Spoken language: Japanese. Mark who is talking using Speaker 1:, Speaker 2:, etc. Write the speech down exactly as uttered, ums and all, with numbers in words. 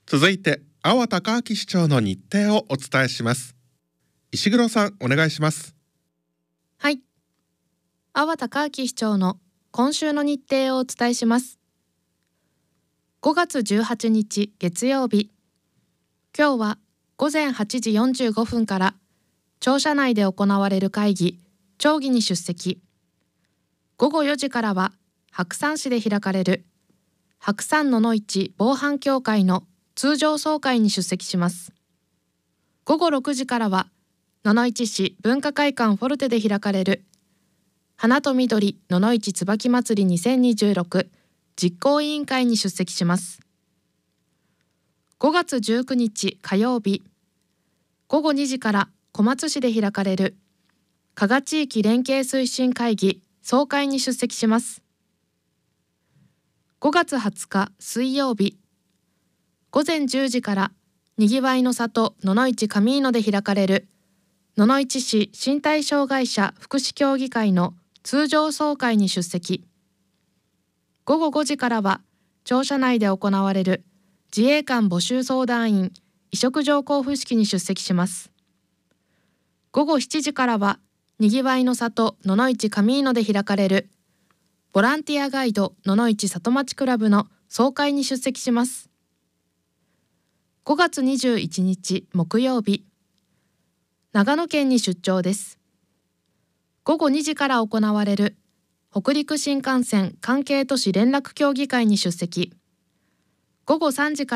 Speaker 1: 続いて阿波隆明市長の日程をお伝えします。石黒さん、お願いします。
Speaker 2: はい。阿波隆明市長の今週の日程をお伝えします。ごがつじゅうはちにち月曜日。今日はごぜんはちじよんじゅうごふんから庁舎内で行われる会議、町議に出席。ごごよじからは白山市で開かれる白山野々市防犯協会の通常総会に出席します。ごごろくじからは野々市市文化会館フォルテで開かれる花と緑野々市椿まつりにせんにじゅうろく実行委員会に出席します。ごがつじゅうくにち火曜日、ごごにじから小松市で開かれる加賀地域連携推進会議総会に出席します。ごがつはつか水曜日、ごぜんじゅうじからにぎわいの里野々市上井野で開かれる野々市市身体障害者福祉協議会の通常総会に出席。ごごごじからは庁舎内で行われる自衛官募集相談員委嘱状交付式に出席します。ごごしちじからはにぎわいの里野々市上井野で開かれるボランティアガイド野々市里町クラブの総会に出席します。ごがつにじゅういちにち木曜日、長野県に出張です。ごごにじから行われる北陸新幹線関係都市連絡協議会に出席。ごごさんじから